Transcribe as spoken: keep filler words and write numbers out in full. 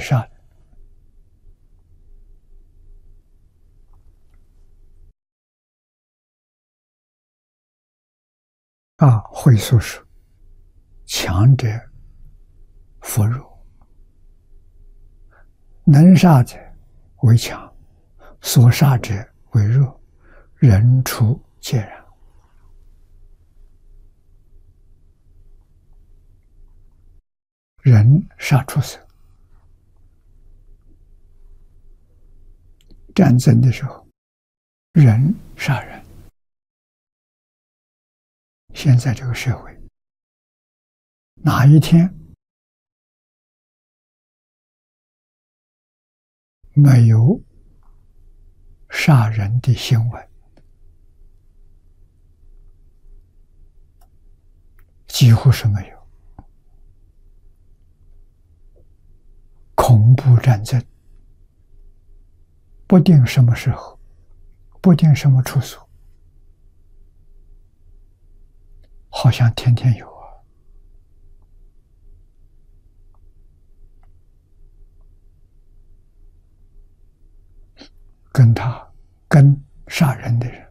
杀人。啊，会所说，强者弗弱，能杀者为强，所杀者为弱，人畜皆然。人杀畜生，战争的时候，人杀人。现在这个社会，哪一天没有杀人的新闻？几乎是没有。恐怖战争，不定什么时候，不定什么处所，好像天天有啊。跟他跟杀人的人